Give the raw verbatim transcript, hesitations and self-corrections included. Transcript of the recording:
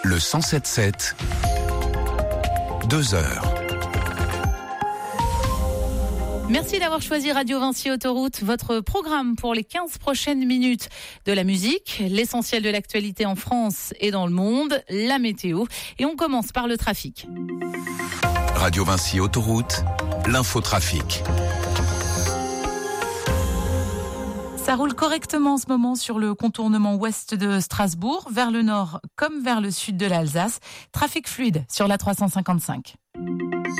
Le cent sept sept, deux heures. Merci d'avoir choisi Radio Vinci Autoroute, votre programme pour les quinze prochaines minutes. De la musique, l'essentiel de l'actualité en France et dans le monde, la météo. Et on commence par le trafic. Radio Vinci Autoroute, l'infotrafic. Ça roule correctement en ce moment sur le contournement ouest de Strasbourg, vers le nord comme vers le sud de l'Alsace. Trafic fluide sur la trois cent cinquante-cinq.